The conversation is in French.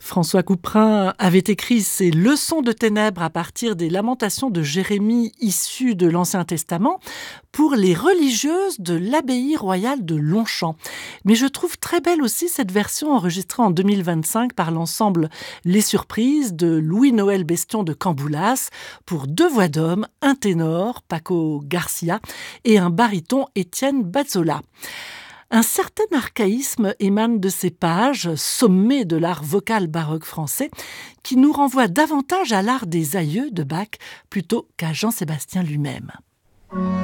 François Couperin avait écrit ses leçons de ténèbres à partir des lamentations de Jérémie issues de l'Ancien Testament pour les religieuses de l'abbaye royale de Longchamp. Mais je trouve très belle aussi cette version enregistrée en 2025 par l'ensemble Les Surprises de Louis-Noël Bestion de Camboulas pour 2 voix d'hommes, un ténor, Paco Garcia, et un baryton, Étienne Bazzola. Un certain archaïsme émane de ces pages, sommées de l'art vocal baroque français, qui nous renvoie davantage à l'art des aïeux de Bach plutôt qu'à Jean-Sébastien lui-même.